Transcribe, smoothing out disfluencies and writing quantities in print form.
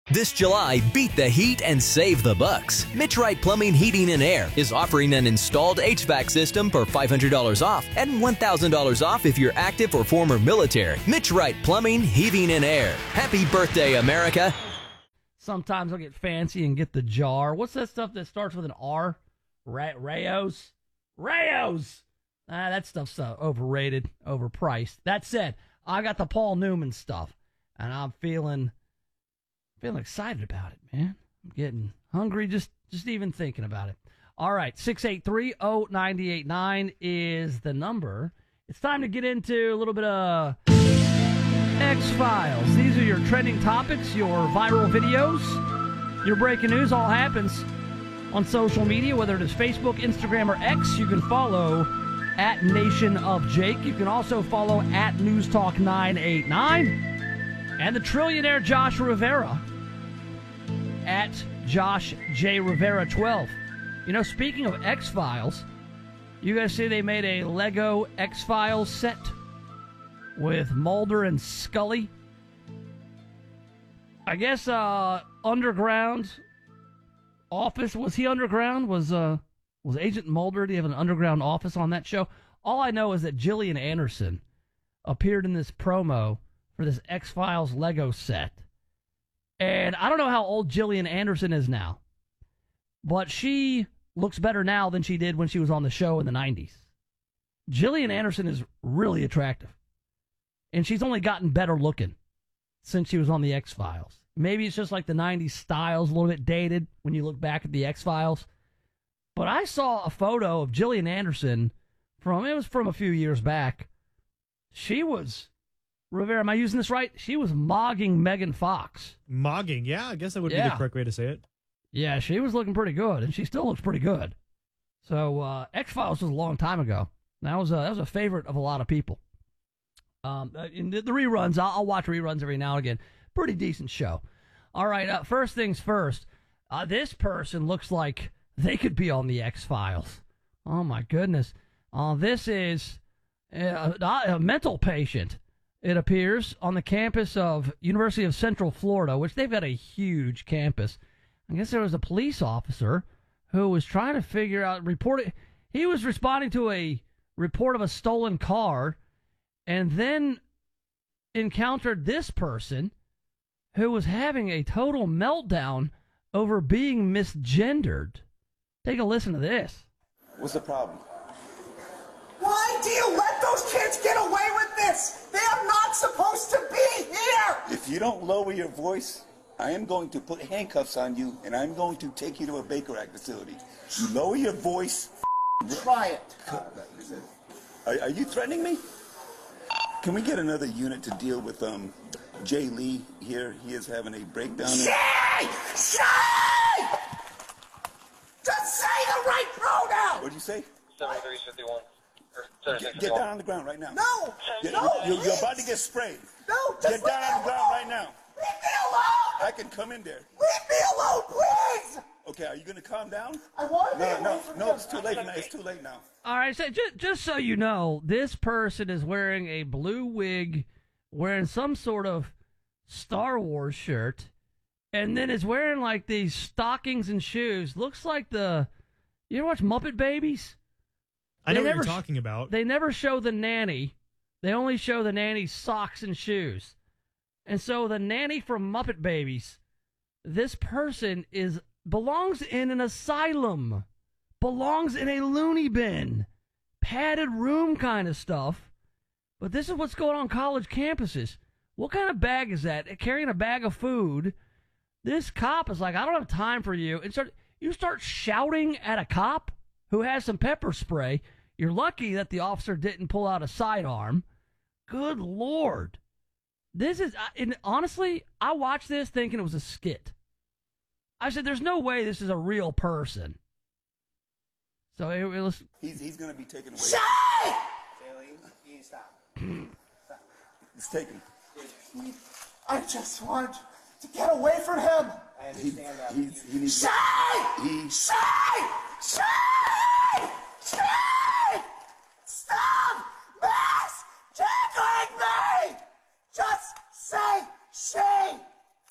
This July, beat the heat and save the bucks. Mitch Wright Plumbing, Heating, and Air is offering an installed HVAC system for $500 off and $1,000 off if you're active or former military. Mitch Wright Plumbing, Heating, and Air. Happy birthday, America. Sometimes I'll get fancy and get the jar. What's that stuff that starts with an R? Rayos? Rayos! That stuff's overrated, overpriced. That said, I got the Paul Newman stuff, and I'm feeling excited about it, man. I'm getting hungry just even thinking about it. All right, 683-0989 is the number. It's time to get into a little bit of X-Files. These are your trending topics, your viral videos, your breaking news. All happens on social media, whether it is Facebook, Instagram, or X. You can follow at Nation of Jake. You can also follow at News Talk 989 and the trillionaire Josh Rivera at Josh J. Rivera 12. You know, speaking of X-Files, you guys see they made a Lego X-Files set with Mulder and Scully. I guess underground office. Was he underground? Was Agent Mulder? Do you have an underground office on that show? All I know is that Gillian Anderson appeared in this promo for this X-Files Lego set. And I don't know how old Gillian Anderson is now, but she looks better now than she did when she was on the show in the 90s. Gillian Anderson is really attractive, and she's only gotten better looking since she was on the X-Files. Maybe it's just like the 90s style's a little bit dated when you look back at the X-Files. But I saw a photo of Gillian Anderson from a few years back. She was... Rivera, am I using this right? She was mogging Megan Fox. Mogging, yeah, I guess that would be the correct way to say it. Yeah, she was looking pretty good, and she still looks pretty good. So X-Files was a long time ago. That was a favorite of a lot of people. In the reruns, I'll watch reruns every now and again. Pretty decent show. All right, first things first. This person looks like they could be on the X-Files. Oh, my goodness. This is a mental patient. It appears on the campus of University of Central Florida, which they've got a huge campus. I guess there was a police officer who was trying to figure out, he was responding to a report of a stolen car and then encountered this person who was having a total meltdown over being misgendered. Take a listen to this. What's the problem? Why do you let those kids get away with this? They are not supposed to be here! If you don't lower your voice, I am going to put handcuffs on you and I'm going to take you to a Baker Act facility. You lower your voice. Try it. Are you threatening me? Can we get another unit to deal with Jay Lee here? He is having a breakdown. Say! Just say the right pronoun! What'd you say? 7351. Get down on the ground right now. No! You're about to get sprayed. No, just Get down on the ground right now. Leave me alone! I can come in there. Leave me alone, please! Okay, are you going to calm down? I want to No, it's too late now. It's too late now. All right, so just so you know, this person is wearing a blue wig, wearing some sort of Star Wars shirt, and then is wearing like these stockings and shoes. Looks like you ever watch Muppet Babies? I know what you're talking about. They never show the nanny. They only show the nanny's socks and shoes. And so the nanny from Muppet Babies, this person belongs in an asylum, belongs in a loony bin, padded room kind of stuff. But this is what's going on college campuses. What kind of bag is that? Carrying a bag of food. This cop is like, I don't have time for you. And you start shouting at a cop who has some pepper spray. You're lucky that the officer didn't pull out a sidearm. Good Lord. This is, and honestly, I watched this thinking it was a skit. I said, there's no way this is a real person. So it was. He's going to be taken away. Say! Bailey, you need to stop. He's taken. I just want to get away from him! I understand that. He needs Say! Say! Stop! Miss! Tickling me! Just say she!